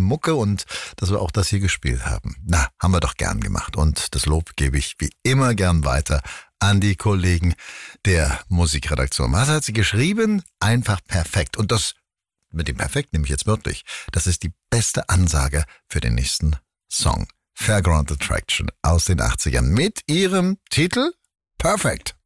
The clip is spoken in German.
Mucke und dass wir auch das hier gespielt haben. Na, haben wir doch gern gemacht. Und das Lob gebe ich wie immer gern weiter an die Kollegen der Musikredaktion. Was hat sie geschrieben? Einfach perfekt. Und das mit dem Perfekt nehme ich jetzt wörtlich. Das ist die beste Ansage für den nächsten Song. Fairground Attraction aus den 80ern mit ihrem Titel Perfect.